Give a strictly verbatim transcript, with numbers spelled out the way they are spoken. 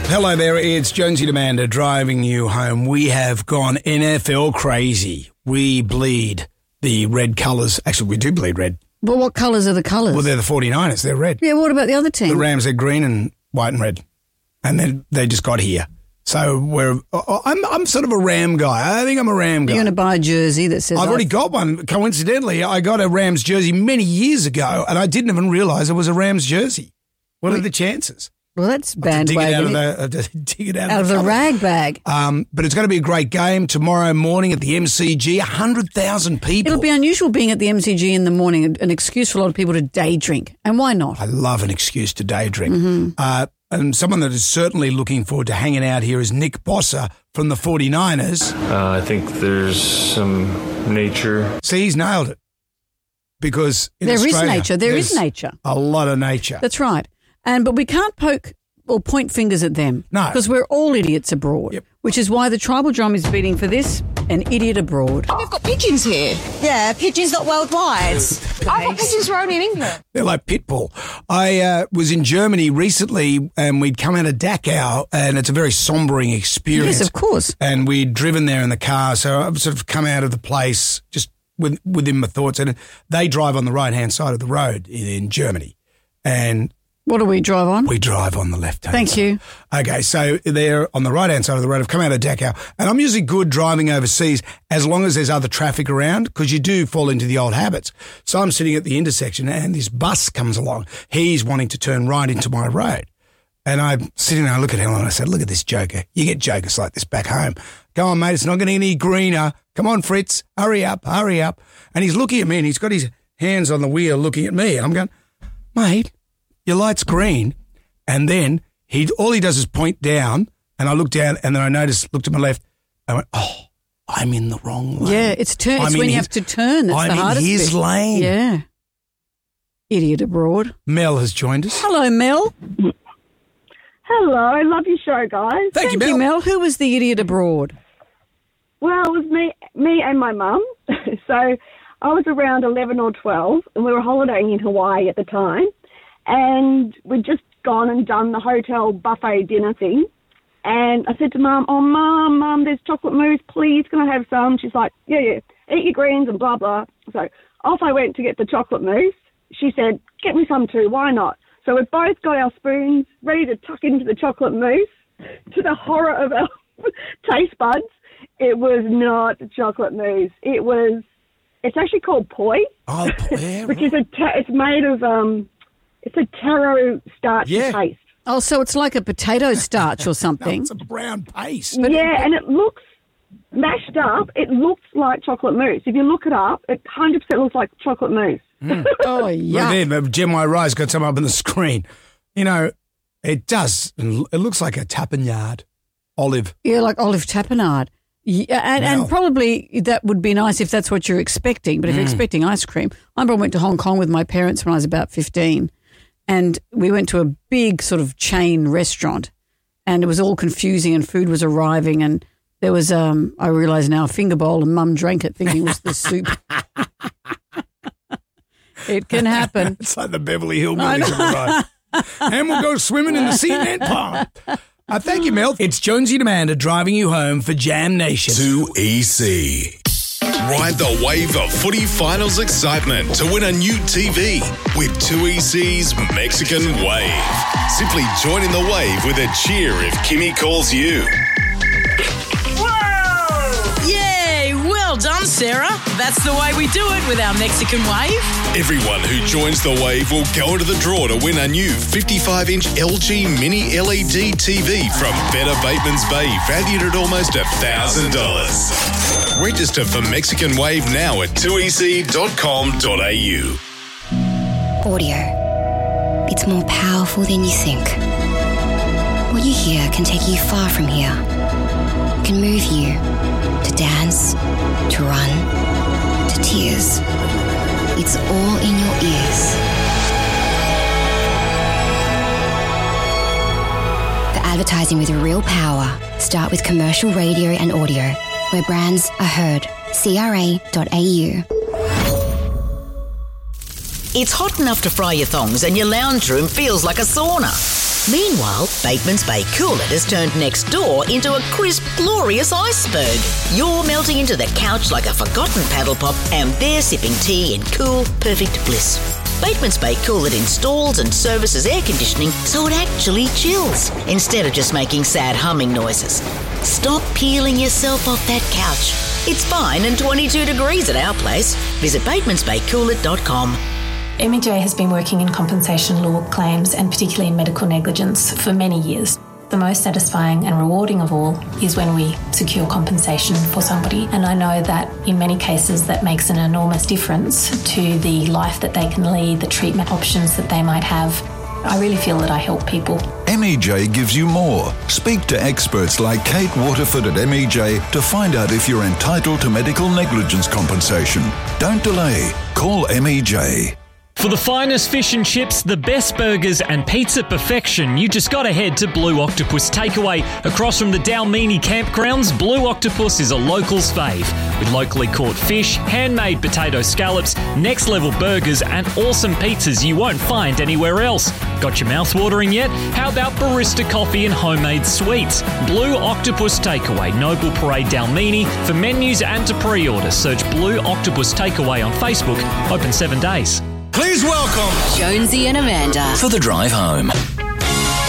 Hello there, it's Jonesy and Amanda driving you home. We have gone N F L crazy. We bleed the red colours. Actually, we do bleed red. But what colours are the colours? Well, they're the forty-niners. They're red. Yeah, what about the other team? The Rams are green and white and red. And then they just got here. So we're, I'm I'm sort of a Ram guy. I think I'm a Ram guy. You're going to buy a jersey that says... I've already got one. Coincidentally, I got a Rams jersey many years ago and I didn't even realise it was a Rams jersey. What are the chances? Well, that's Dig it out bandwagon. of the, uh, dig it out, Out of the the cupboard. rag bag. Um, but it's going to be a great game tomorrow morning at the M C G. one hundred thousand people. It'll be unusual being at the M C G in the morning, an excuse for a lot of people to day drink. And why not? I love an excuse to day drink. Mm-hmm. Uh, and someone that is certainly looking forward to hanging out here is Nick Bossa from the forty-niners. Uh, I think there's some nature. See, he's nailed it. Because in There is Australia, nature. There is there's nature. A lot of nature. That's right. And But we can't poke or point fingers at them. No. Because we're all idiots abroad. Yep. Which is why the tribal drum is beating for this, an idiot abroad. We've got pigeons here. Yeah, pigeons not worldwide. I've got pigeons for only in England. They're like Pitbull. I uh, was in Germany recently and we'd come out of Dachau and it's a very sombering experience. Yes, of course. And we'd driven there in the car. So I've sort of come out of the place just with, within my thoughts. And they drive on the right-hand side of the road in, in Germany. And What do we drive on? we drive on the left-hand Thank side. you. Okay, so they're on the right-hand side of the road. I've come out of Dachau, and I'm usually good driving overseas as long as there's other traffic around because you do fall into the old habits. So I'm sitting at the intersection, and this bus comes along. He's wanting to turn right into my road. And I'm sitting there, I look at Helen, and I said, look at this joker. You get jokers like this back home. Go on, mate, it's not getting any greener. Come on, Fritz, hurry up, hurry up. And he's looking at me, and he's got his hands on the wheel looking at me. And I'm going, mate, your light's green. And then he all he does is point down, and I look down, and then I noticed, looked to my left, I went, oh, I'm in the wrong lane. Yeah, it's turn. It's I'm when in you his- have to turn. That's I'm the in hardest his bit. lane. Yeah. Idiot abroad. Mel has joined us. Hello, Mel. Hello, I love your show, guys. Thank, you, Thank Mel. you, Mel. Who was the idiot abroad? Well, it was me, me and my mum. So I was around eleven or twelve, and we were holidaying in Hawaii at the time, and we'd just gone and done the hotel buffet dinner thing. And I said to Mum, "Oh, Mum, Mum, there's chocolate mousse. Please, can I have some?" She's like, "Yeah, yeah, eat your greens and blah blah." So off I went to get the chocolate mousse. She said, "Get me some too. Why not?" So we both got our spoons ready to tuck into the chocolate mousse. To the horror of our taste buds, it was not chocolate mousse. It was, it's actually called poi, Oh, yeah, which is a, ta- it's made of, um, it's a taro starch Yeah. paste. Oh, so it's like a potato starch or no, something. it's a brown paste. Yeah, and it looks mashed up. It looks like chocolate mousse. If you look it up, it one hundred percent looks like chocolate mousse. Oh, Look yeah. there, Jim Y. Rice got some up on the screen. You know, it does. It looks like a tapenade olive. Yeah, like olive tapenade. Yeah, and, Wow. and probably that would be nice if that's what you're expecting. But if you're expecting ice cream, I remember I went to Hong Kong with my parents when I was about fifteen, and we went to a big sort of chain restaurant, and it was all confusing, and food was arriving, and there was, um, I realise now, a finger bowl, and Mum drank it thinking it was the soup. It can happen. It's like the Beverly Hillbillies of the ride. And we'll go swimming in the cement pond. Uh, thank you, Mel. It's Jonesy and Amanda driving you home for Jam Nation. two E C. Ride the wave of footy finals excitement to win a new T V with two E C's Mexican Wave. Simply join in the wave with a cheer if Kimmy calls you. Yay! Well done, Sarah. That's the way we do it with our Mexican Wave. Everyone who joins the wave will go into the draw to win a new fifty-five inch L G Mini L E D T V from Better Bateman's Bay, valued at almost one thousand dollars. Register for Mexican Wave now at two e c dot com dot a u. Audio. It's more powerful than you think. What you hear can take you far from here. It can move you to dance, to run, to tears. It's all in your ears. For advertising with real power, start with commercial radio and audio, where brands are heard. C R A dot A U. It's hot enough to fry your thongs and your lounge room feels like a sauna. Meanwhile, Bateman's Bay Coolit has turned next door into a crisp, glorious iceberg. You're melting into the couch like a forgotten paddle pop, and they're sipping tea in cool, perfect bliss. Bateman's Bay Coolit installs and services air conditioning so it actually chills, instead of just making sad humming noises. Stop peeling yourself off that couch. It's fine and twenty-two degrees at our place. Visit batemans bay coolit dot com. M E J has been working in compensation law claims and particularly in medical negligence for many years. The most satisfying and rewarding of all is when we secure compensation for somebody, and I know that in many cases that makes an enormous difference to the life that they can lead, the treatment options that they might have. I really feel that I help people. M E J gives you more. Speak to experts like Kate Waterford at M E J to find out if you're entitled to medical negligence compensation. Don't delay. Call M E J. For the finest fish and chips, the best burgers and pizza perfection, you just gotta head to Blue Octopus Takeaway. Across from the Dalmini campgrounds, Blue Octopus is a local's fave. With locally caught fish, handmade potato scallops, next level burgers and awesome pizzas you won't find anywhere else. Got your mouth watering yet? How about barista coffee and homemade sweets? Blue Octopus Takeaway, Noble Parade Dalmini. For menus and to pre-order, search Blue Octopus Takeaway on Facebook. Open seven days. Please welcome Jonesy and Amanda for the drive home.